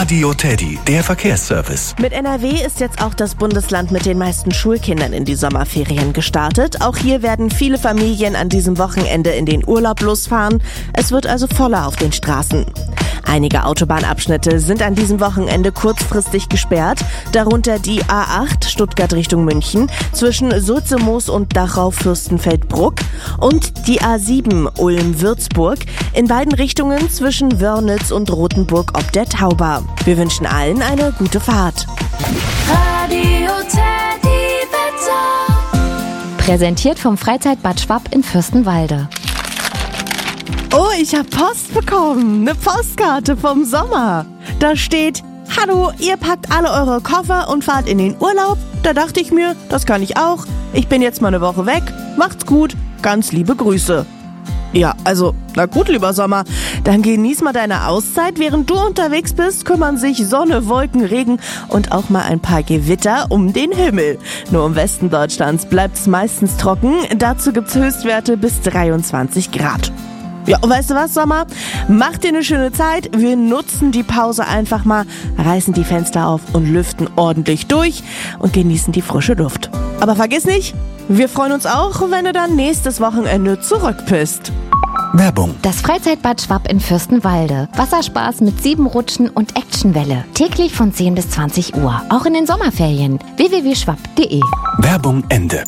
Radio Teddy, der Verkehrsservice. Mit NRW ist jetzt auch das Bundesland mit den meisten Schulkindern in die Sommerferien gestartet. Auch hier werden viele Familien an diesem Wochenende in den Urlaub losfahren. Es wird also voller auf den Straßen. Einige Autobahnabschnitte sind an diesem Wochenende kurzfristig gesperrt, darunter die A8 Stuttgart Richtung München zwischen Sulzemoos und Dachau-Fürstenfeldbruck und die A7 Ulm-Würzburg in beiden Richtungen zwischen Wörnitz und Rothenburg ob der Tauber. Wir wünschen allen eine gute Fahrt. Radio Teddy Wetter. Präsentiert vom Freizeitbad Schwapp in Fürstenwalde. Oh, ich habe Post bekommen. Eine Postkarte vom Sommer. Da steht: Hallo, ihr packt alle eure Koffer und fahrt in den Urlaub. Da dachte ich mir, das kann ich auch. Ich bin jetzt mal eine Woche weg. Macht's gut. Ganz liebe Grüße. Ja, also, na gut, lieber Sommer. Dann genieß mal deine Auszeit. Während du unterwegs bist, kümmern sich Sonne, Wolken, Regen und auch mal ein paar Gewitter um den Himmel. Nur im Westen Deutschlands bleibt's meistens trocken. Dazu gibt's Höchstwerte bis 23 Grad. Ja, und weißt du was, Sommer? Mach dir eine schöne Zeit. Wir nutzen die Pause einfach mal, reißen die Fenster auf und lüften ordentlich durch und genießen die frische Luft. Aber vergiss nicht, wir freuen uns auch, wenn du dann nächstes Wochenende zurück bist. Werbung. Das Freizeitbad Schwapp in Fürstenwalde. Wasserspaß mit 7 Rutschen und Actionwelle. Täglich von 10 bis 20 Uhr. Auch in den Sommerferien. www.schwapp.de. Werbung Ende.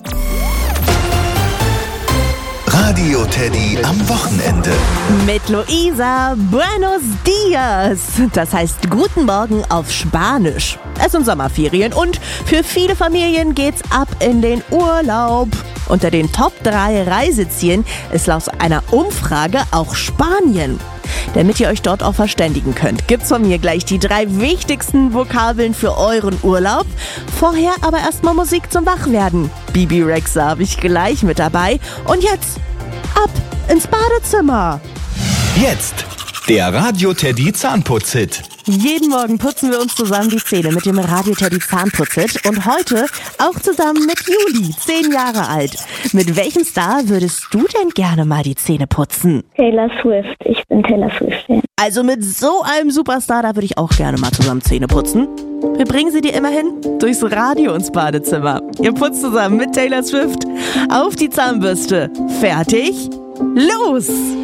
Radio Teddy am Wochenende. Mit Luisa, Buenos Dias. Das heißt Guten Morgen auf Spanisch. Es sind Sommerferien und für viele Familien geht's ab in den Urlaub. Unter den Top 3 Reisezielen ist laut einer Umfrage auch Spanien. Damit ihr euch dort auch verständigen könnt, gibt's von mir gleich die 3 wichtigsten Vokabeln für euren Urlaub. Vorher aber erstmal Musik zum Wachwerden. Bibi Rexha habe ich gleich mit dabei. Und jetzt ab ins Badezimmer. Jetzt der Radio Teddy Zahnputz-Hit. Jeden Morgen putzen wir uns zusammen die Zähne mit dem Radio Teddy Zahnputz-Hit und heute auch zusammen mit Juli, 10 Jahre alt. Mit welchem Star würdest du denn gerne mal die Zähne putzen? Taylor Swift. Ich bin Taylor Swift-Fan. Also mit so einem Superstar, da würde ich auch gerne mal zusammen Zähne putzen. Wir bringen sie dir immerhin durchs Radio ins Badezimmer. Ihr putzt zusammen mit Taylor Swift auf die Zahnbürste. Fertig? Los!